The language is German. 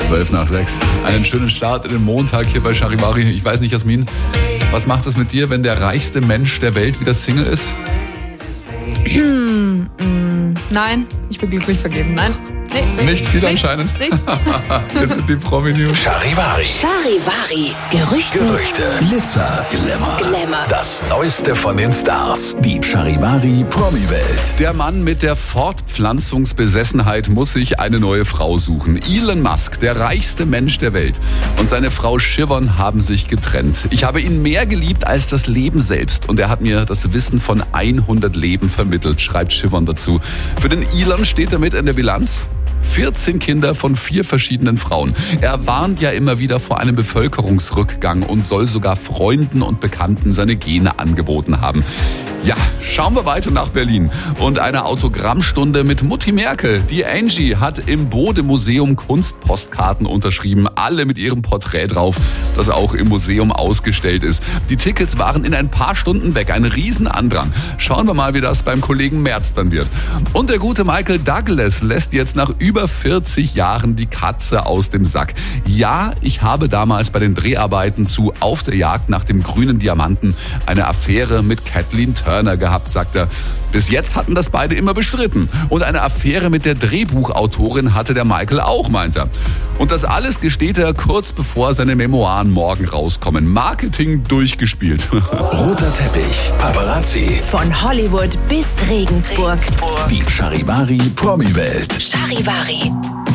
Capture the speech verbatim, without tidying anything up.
zwölf nach sechs. Einen schönen Start in den Montag hier bei Charivari. Ich weiß nicht, Jasmin, was macht es mit dir, wenn der reichste Mensch der Welt wieder Single ist? Hm, mm, nein, ich bin glücklich vergeben. Nein. Nee, nee, nicht viel nichts, anscheinend. Nichts. Das sind die Promi-News. Charivari. Charivari. Gerüchte. Gerüchte. Glitzer, Glamour. Glamour. Das Neueste von den Stars. Die Charivari Promi-Welt. Der Mann mit der Fortpflanzungsbesessenheit muss sich eine neue Frau suchen. Elon Musk, der reichste Mensch der Welt, und seine Frau Siobhan haben sich getrennt. Ich habe ihn mehr geliebt als das Leben selbst und er hat mir das Wissen von hundert Leben vermittelt, schreibt Siobhan dazu. Für den Elon steht damit in der Bilanz vierzehn Kinder von vier verschiedenen Frauen. Er warnt ja immer wieder vor einem Bevölkerungsrückgang und soll sogar Freunden und Bekannten seine Gene angeboten haben. Ja, schauen wir weiter nach Berlin und eine Autogrammstunde mit Mutti Merkel. Die Angie hat im Bode-Museum Kunstpostkarten unterschrieben, alle mit ihrem Porträt drauf, das auch im Museum ausgestellt ist. Die Tickets waren in ein paar Stunden weg, ein Riesenandrang. Schauen wir mal, wie das beim Kollegen Merz dann wird. Und der gute Michael Douglas lässt jetzt nach über vierzig Jahren die Katze aus dem Sack. Ja, ich habe damals bei den Dreharbeiten zu Auf der Jagd nach dem grünen Diamanten eine Affäre mit Kathleen Turner gehabt, sagt er. Bis jetzt hatten das beide immer bestritten. Und eine Affäre mit der Drehbuchautorin hatte der Michael auch, meint er. Und das alles gesteht er kurz bevor seine Memoiren morgen rauskommen. Marketing durchgespielt. Roter Teppich, Paparazzi. Von Hollywood bis Regensburg. Die Charivari Promi-Welt. Charivari.